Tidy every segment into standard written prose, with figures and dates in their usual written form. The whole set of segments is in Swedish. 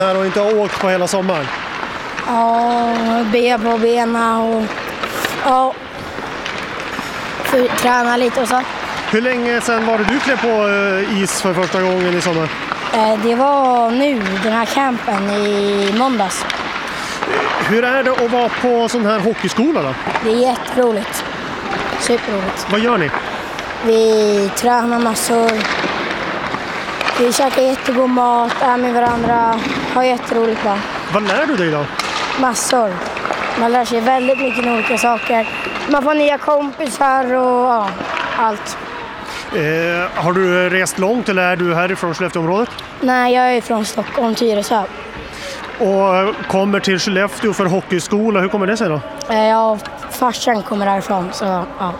Här och inte har åkt på hela sommaren? Ja, ben på benen och ja, träna lite och så. Hur länge sedan var det du klev på is för första gången i sommar? Det var nu, den här campen i måndags. Hur är det att vara på sån här hockeyskola då? Det är jätteroligt. Superroligt. Vad gör ni? Vi tränar massor. Vi käkar jättegod mat, är med varandra. Har jätteroligt bara. Vad lär du dig då? Massor. Man lär sig väldigt mycket olika saker. Man får nya kompisar och ja, allt. Har du rest långt eller är du härifrån Skellefteåområdet? Nej, jag är från Stockholm, Tyresö. Och kommer till Skellefteå för hockeyskola. Hur kommer det sig då? Ja, farsan kommer därifrån, så ja.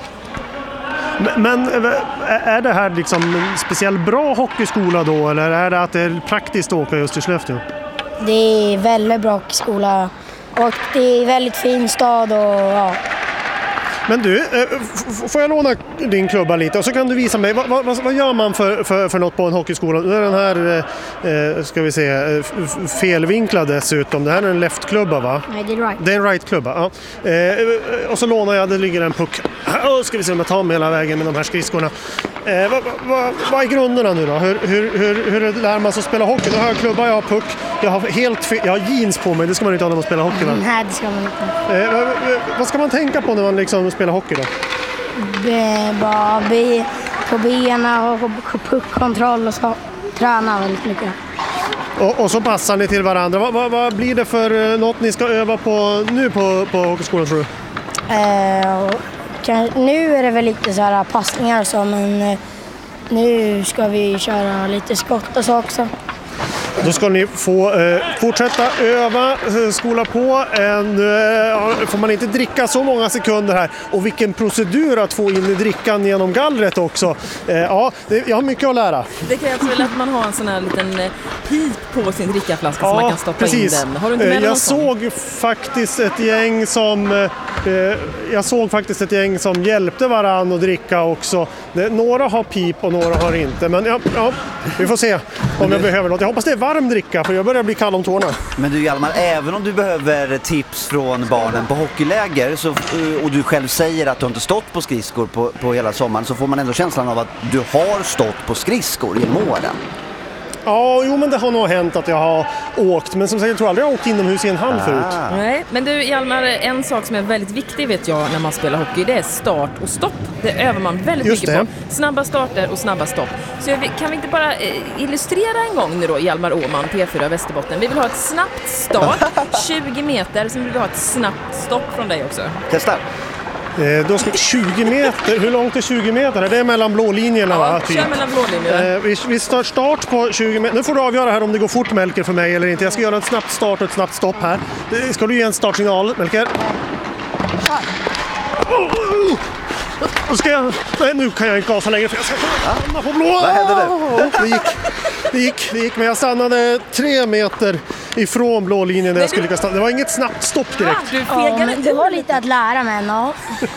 Men är det här liksom en speciellt bra hockeyskola då? Eller är det att det är praktiskt att åka just till Skellefteå? Det är väldigt bra skola och det är väldigt fin stad och ja. Men du, får jag låna din klubba lite och så kan du visa mig, vad gör man för något på en hockeyskola? Nu är den här, ska vi se, felvinklad dessutom. Det här är en leftklubba va? Nej, det är right. Det är en right-klubba, ja. Och så lånar jag, det ligger en puck. Ska vi se om jag tar mig hela vägen med de här skridskorna. Vad är grunderna nu då? Hur lär man sig att spela hockey? Då har jag klubba, jag har puck. Jag har jeans på mig, det ska man inte ha när man spelar hockey va? Nej, det ska man inte. Vad ska man tänka på när man liksom spelar hockey då? Bara på benen och puckkontroll och så. Träna väldigt mycket. Och så passar ni till varandra. Vad blir det för något ni ska öva på nu på hockeyskolan tror du? Nu är det väl lite så här passningar och så, men nu ska vi köra lite skott och så också. Då ska ni få fortsätta öva, skola på. Får man inte dricka så många sekunder här. Och vilken procedur att få in i drickan genom gallret också. Jag har mycket att lära. Det krävs väl att man har en sån här liten pip på sin drickaflaska så man kan stoppa precis. in den. Har du inte med jag såg faktiskt ett gäng som hjälpte varann att dricka också. Några har pip och några har inte. Men ja, vi får se om jag behöver något. Jag hoppas det är varm dricka för jag börjar bli kall om tårna. Men du Hjalmar, även om du behöver tips från barnen på hockeyläger och du själv säger att du inte stått på skridskor på hela sommaren, så får man ändå känslan av att du har stått på skridskor genom åren. Ja, men det har nog hänt att jag har åkt. Men som sagt, jag tror aldrig jag har åkt inomhus i en hall förut. Nej, men du Hjalmar, en sak som är väldigt viktig vet jag när man spelar hockey, det är start och stopp. Det övar man väldigt mycket på. Snabba starter och snabba stopp. Så kan vi inte bara illustrera en gång nu då, Hjalmar Åman, P4 Västerbotten. Vi vill ha ett snabbt start, 20 meter, sen vill vi ha ett snabbt stopp från dig också. Testa. Då ska 20 meter, hur långt är 20 meter? Det är mellan blålinjerna va? Ja, kör mellan blålinjerna. Vi står start på 20 meter. Nu får du avgöra här om det går fort Melker för mig eller inte. Jag ska göra ett snabbt start och ett snabbt stopp här. Ska du ge en startsignal Melker? Nej, nu kan jag inte gasa längre för jag ska stanna på blå. Vad hände där? Det gick, men jag stannade 3 meter ifrån blålinjen när jag skulle lyckas stanna. Det var inget snabbt stopp direkt. Du fegade det var lite att lära mig, ja.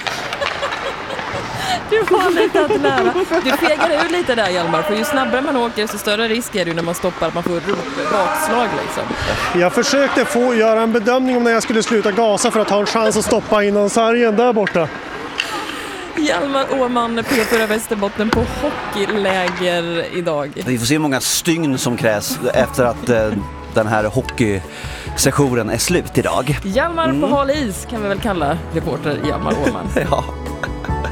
Du fegar ur lite där Hjalmar, för ju snabbare man åker så större risk är det när man stoppar att man får bakslag liksom. Jag försökte göra en bedömning om när jag skulle sluta gasa för att ha en chans att stoppa innan sargen där borta. Hjalmar Åman, P4 Västerbotten på hockeyläger idag. Vi får se hur många stygn som krävs efter att den här hockeysessionen är slut idag. Hjalmar på hal is kan vi väl kalla reporter Hjalmar Åman. Ja.